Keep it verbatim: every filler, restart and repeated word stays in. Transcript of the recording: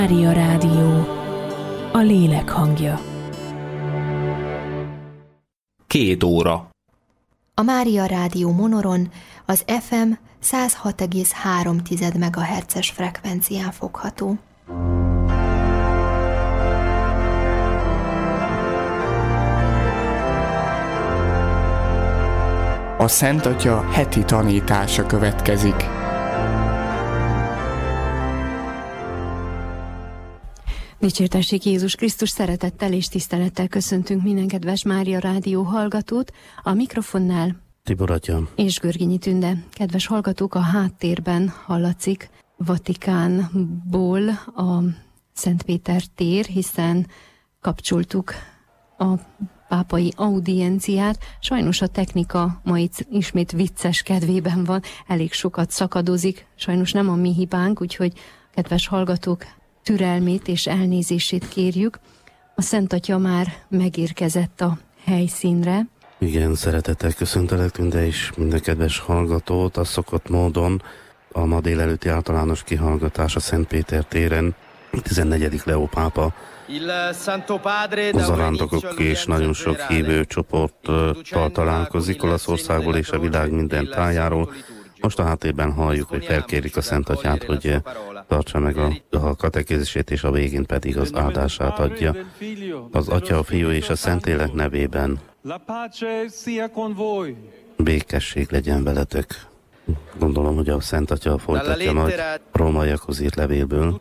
Mária Rádió, a lélek hangja. Két óra. A Mária Rádió Monoron az ef em száz hat egész három megahertzes frekvencián fogható. A Szent Atya heti tanítása következik. Dicsértessék Jézus Krisztus, szeretettel és tisztelettel köszöntünk minden kedves Mária Rádió hallgatót, a mikrofonnál Tibor atya és Görgényi Tünde. Kedves hallgatók, a háttérben hallatszik Vatikánból a Szent Péter tér, hiszen kapcsoltuk a pápai audienciát. Sajnos a technika ma itt ismét vicces kedvében van, elég sokat szakadozik, sajnos nem a mi hibánk, úgyhogy kedves hallgatók, türelmét és elnézését kérjük. A Szent Atya már megérkezett a helyszínre. Igen, szeretettel köszöntelek Tünde és minden kedves hallgatót. A szokott módon a ma délelőtti általános kihallgatás a Szent Péter téren tizennegyedik Leó pápa zarándokok és nagyon sok hívő csoporttal találkozik Olaszországból és a világ minden tájáról. Most a háttérben halljuk, hogy felkérik a Szent Atyát, hogy tartsa meg a, a katekézisét, és a végén pedig az áldását adja. Az Atya, a Fiú és a Szentlélek nevében békesség legyen veletek. Gondolom, hogy a Szent Atya folytatja majd rómaiakhoz írt levélből.